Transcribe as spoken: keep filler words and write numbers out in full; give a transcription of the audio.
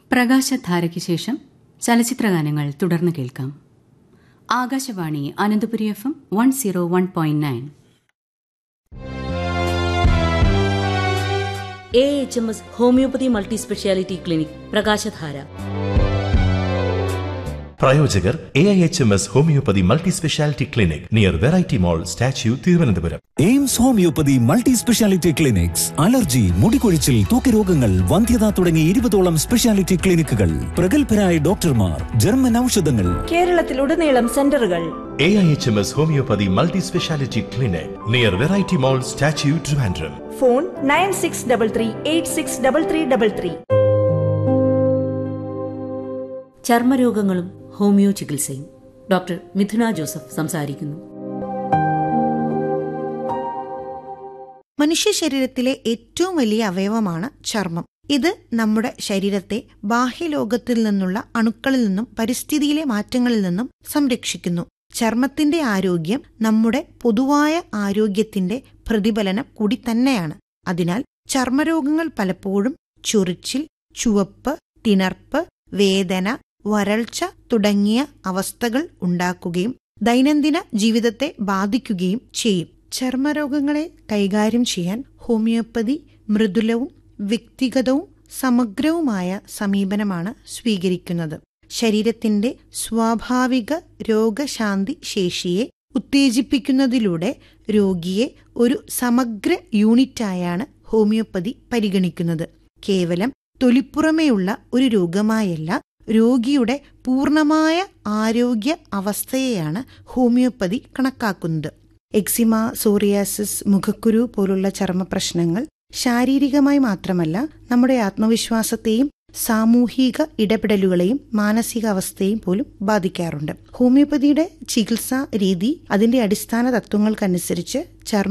പ്രകാശധാരയ്ക്ക് ശേഷം ചലച്ചിത്രഗാനങ്ങൾ തുടർന്ന് കേൾക്കാം. Akashvani Ananthapuri F M one zero one point nine. A H M S homeopathy multi speciality clinic പ്രകാശധാര. പ്രായോജകർ A I H M S homeopathy multi speciality clinic near variety mall, statue, Thiruvananthapuram. AIIMS homeopathy multi speciality clinics. Allergy, മുടികൊഴിച്ചിൽ, ത്വക്കുരോഗങ്ങൾ, വന്ധ്യത തുടങ്ങി ഇരുപതോളം speciality ക്ലിനിക്കുകൾ, പ്രഗത്ഭരായ ഡോക്ടർമാർ, German ഔഷധങ്ങൾ, കേരളത്തിലുടനീളം സെന്ററുകൾ. A I H M S homeopathy multi speciality clinic near variety mall, statue, Trivandrum. Phone nine six double three eight six double three double three. ചർമ്മരോഗങ്ങളും homeo ചികിത്സയും. Doctor മിഥുന Joseph സംസാരിക്കുന്നു. മനുഷ്യ ശരീരത്തിലെ ഏറ്റവും വലിയ അവയവമാണ് ചർമ്മം. ഇത് നമ്മുടെ ശരീരത്തെ ബാഹ്യലോകത്തിൽ നിന്നുള്ള അണുക്കളിൽ നിന്നും പരിസ്ഥിതിയിലെ മാറ്റങ്ങളിൽ നിന്നും സംരക്ഷിക്കുന്നു. ചർമ്മത്തിന്റെ ആരോഗ്യം നമ്മുടെ പൊതുവായ ആരോഗ്യത്തിന്റെ പ്രതിഫലനം കൂടി തന്നെയാണ്. അതിനാൽ ചർമ്മരോഗങ്ങൾ പലപ്പോഴും ചൊറിച്ചിൽ, ചുവപ്പ്, തിണർപ്പ്, വേദന, വരൾച്ച തുടങ്ങിയ അവസ്ഥകൾ ഉണ്ടാക്കുകയും ദൈനംദിന ജീവിതത്തെ ബാധിക്കുകയും ചെയ്യും. ചർമ്മരോഗങ്ങളെ കൈകാര്യം ചെയ്യാൻ ഹോമിയോപ്പതി മൃദുലവും വ്യക്തിഗതവും സമഗ്രവുമായ സമീപനമാണ് സ്വീകരിക്കുന്നത്. ശരീരത്തിന്റെ സ്വാഭാവിക രോഗശാന്തി ശേഷിയെ ഉത്തേജിപ്പിക്കുന്നതിലൂടെ രോഗിയെ ഒരു സമഗ്ര യൂണിറ്റായാണ് ഹോമിയോപ്പതി പരിഗണിക്കുന്നത്. കേവലം തൊലിപ്പുറമേയുള്ള ഒരു രോഗമായല്ല, രോഗിയുടെ പൂർണ്ണമായ ആരോഗ്യ അവസ്ഥയെയാണ് ഹോമിയോപ്പതി കണക്കാക്കുന്നത്. എക്സിമ, സോറിയാസിസ്, മുഖക്കുരു പോലുള്ള ചർമ്മ പ്രശ്നങ്ങൾ ശാരീരികമായി മാത്രമല്ല നമ്മുടെ ആത്മവിശ്വാസത്തെയും സാമൂഹിക ഇടപെടലുകളെയും മാനസികാവസ്ഥയെയും പോലും ബാധിക്കാറുണ്ട്. ഹോമിയോപ്പതിയുടെ ചികിത്സാ രീതി അതിന്റെ അടിസ്ഥാന തത്വങ്ങൾക്കനുസരിച്ച് ചർമ്മ